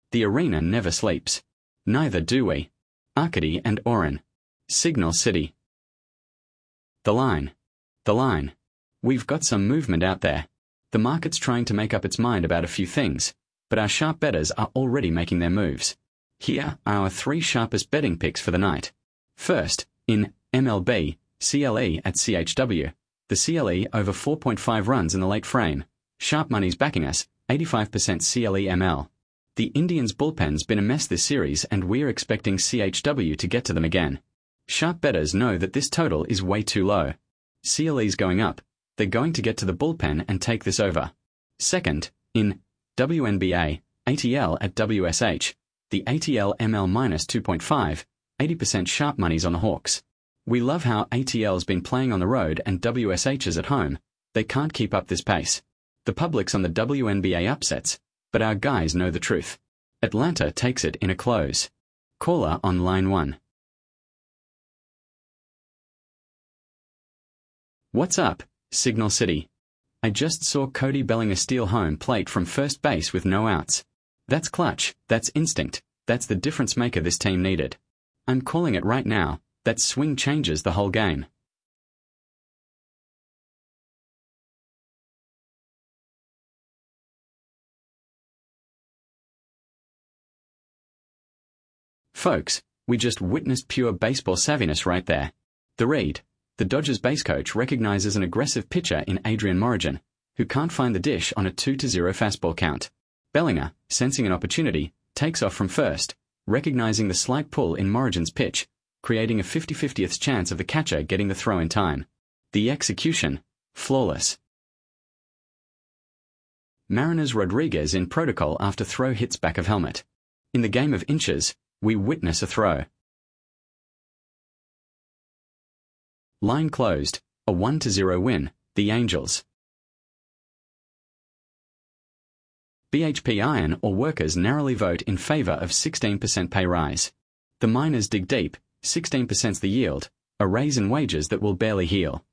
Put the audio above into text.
The arena never sleeps. Neither do we. Arcady and Oren. Signal City. The line. The line. We've got some movement out there. The market's trying to make up its mind about a few things, but our sharp bettors are already making their moves. Here are our 3 sharpest betting picks for the night. First, in MLB, CLE at CHW. The CLE over 4.5 runs in the late frame. Sharp money's backing us, 85% CLE ML. The Indians' bullpen's been a mess this series, and we're expecting CHW to get to them again. Sharp bettors know that this total is way too low. CLE's going up. They're going to get to the bullpen and take this over. Second, in WNBA, ATL at WSH. The ATL ML minus 2.5, 80% sharp money's on the Hawks. We love how ATL's been playing on the road and WSH is at home. They can't keep up this pace. The public's on the WNBA upsets, but our guys know the truth. Atlanta takes it in a close. Caller on line 1. What's up, Signal City? I just saw Cody Bellinger steal home plate from first base with no outs. That's clutch, that's instinct, that's the difference maker this team needed. I'm calling it right now, that swing changes the whole game. Folks, we just witnessed pure baseball savviness right there. The read. The Dodgers base coach recognizes an aggressive pitcher in Adrian Morejon, who can't find the dish on a 2-0 fastball count. Bellinger, sensing an opportunity, takes off from first, recognizing the slight pull in Morejon's pitch, creating a 50/50th chance of the catcher getting the throw in time. The execution, flawless. Mariners Rodriguez in protocol after throw hits back of helmet. In the game of inches, we witness a throw. Line closed, a 1-0 win, the Angels. BHP Iron or workers narrowly vote in favor of 16% pay rise. The miners dig deep, 16%'s the yield, a raise in wages that will barely heal.